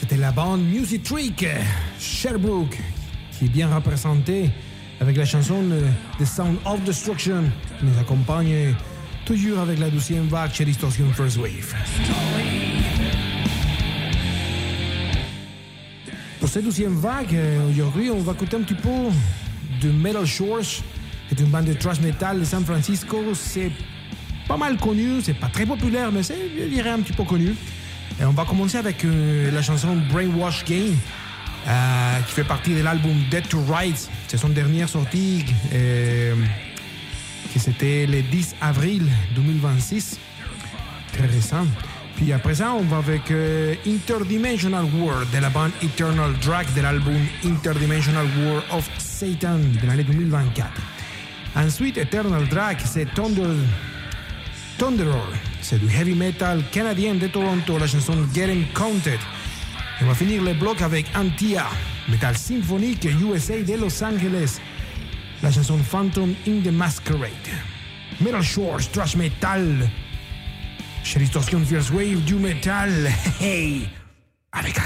C'était la bande Music Trick, Sherbrooke, qui est bien représentée avec la chanson The Sound of Destruction, qui nous accompagne toujours avec la 12e vague chez Distortion First Wave. Pour cette 12e vague, aujourd'hui, on va écouter un petit peu de Metal Shores. C'est une bande de thrash metal de San Francisco. C'est pas mal connu, c'est pas très populaire, mais c'est, je dirais, un petit peu connu. Et on va commencer avec la chanson Brainwash Game, qui fait partie de l'album Dead to Rights. C'est son dernière sortie, qui c'était le 10 avril 2026. Très récent. Puis après ça, on va avec Interdimensional War de la bande Eternal Drag de l'album Interdimensional War of Satan de l'année 2024. Ensuite, Eternal Drag, c'est Thunderer. C'est du heavy metal canadien de Toronto, la chanson Getting Counted. Et on va finir le bloc avec Antia, metal symphonique USA de Los Angeles, la chanson Phantom in the Masquerade. Metal Shores, thrash metal, chez Distortion First Wave, du metal, hey, avec